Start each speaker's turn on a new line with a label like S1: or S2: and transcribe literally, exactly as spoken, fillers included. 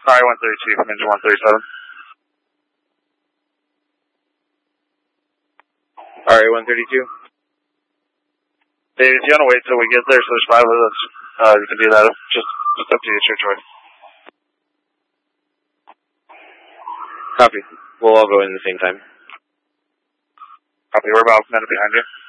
S1: R A one thirty-two from engine one thirty-seven.
S2: R A one thirty-two.
S1: Dave, if you want to wait till we get there, so there's five of us, uh, you can do that. Just, just up to you, it's your choice.
S2: Copy. We'll all go in at the same time.
S1: Copy. We're about a minute behind you.